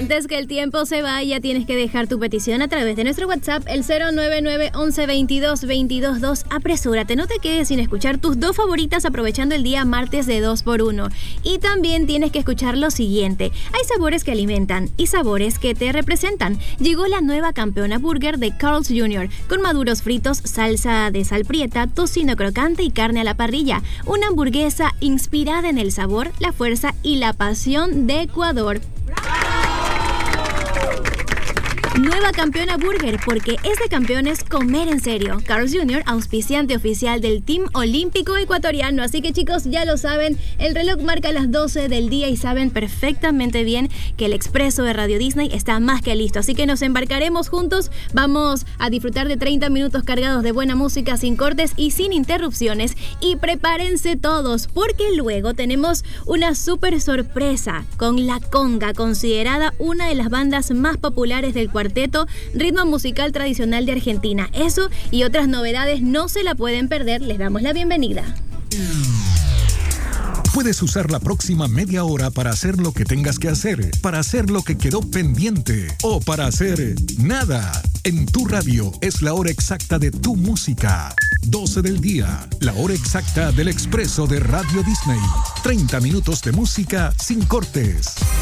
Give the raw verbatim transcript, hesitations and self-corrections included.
antes que el tiempo se vaya, tienes que dejar tu petición a través de nuestro WhatsApp, el cero nueve nueve once veintidós veintidós dos. Apresúrate, no te quedes sin escuchar tus dos favoritas aprovechando el día martes de dos por uno. Y también tienes que escuchar lo siguiente. Hay sabores que alimentan y sabores que te representan. Llegó la nueva campeona burger de Carl's junior con maduros fritos, salsa de sal prieta, tocino crocante y carne a la parrilla. Una hamburguesa inspirada en el sabor, la fuerza y la pasión de Ecuador. Nueva campeona burger, porque es de campeones comer en serio. Carl's junior, auspiciante oficial del Team Olímpico Ecuatoriano. Así que chicos, ya lo saben, el reloj marca las doce del día y saben perfectamente bien que el expreso de Radio Disney está más que listo. Así que nos embarcaremos juntos, vamos a disfrutar de treinta minutos cargados de buena música sin cortes y sin interrupciones. Y prepárense todos, porque luego tenemos una súper sorpresa con La Conga, considerada una de las bandas más populares del cuarteto, ritmo musical tradicional de Argentina. Eso y otras novedades no se la pueden perder. Les damos la bienvenida. Puedes usar la próxima media hora para hacer lo que tengas que hacer, para hacer lo que quedó pendiente o para hacer nada. En tu radio es la hora exacta de tu música. doce del día, la hora exacta del expreso de Radio Disney. treinta minutos de música sin cortes.